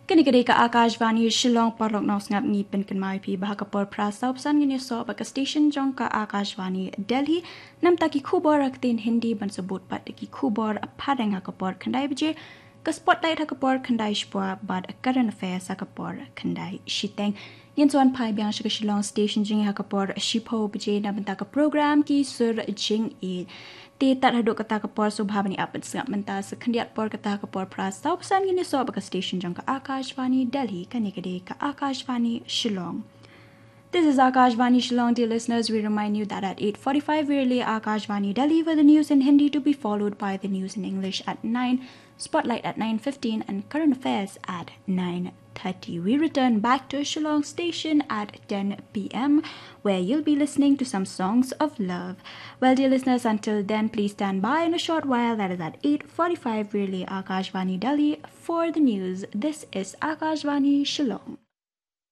Kani-kani ka Akashvani Shillong Parlok Nos Ngap Ngi Pen Kan Mai Pi Bahakapur Prasaup San Ngini So Baka Station Jong ka Akashvani Delhi Nam Taki Khubor Aktin Hindi Ban Sabut Pat Taki Khubor Padang Hakapor Kandai Bije Ka Spotlight Hakapor Kandai Shpua Bad Current Affairs Hakapor Kandai Shiteng Yen Suan Pai Biang Shika Shillong Station Jing Hakapor Shipo Bije Na Bentaka Program Ki Sur Jing E Ti tat haduk kata kapor subhabani apat sengap menta sekendiat por kata kapor prasau pesan gini so baka station jang ka Akashvani Delhi kani-kani ka Akashvani Shillong. This is Akashvani Shillong, dear listeners. We remind you that at 8:45 we relay Akashvani Delhi with the news in Hindi to be followed by the news in English at 9, Spotlight at 9:15 and Current Affairs at 9:30. We return back to Shillong station at 10 p.m. where you'll be listening to some songs of love. Well, dear listeners, until then, please stand by in a short while. That is at 8:45 we relay Akashvani Delhi for the news. This is Akashvani Shillong.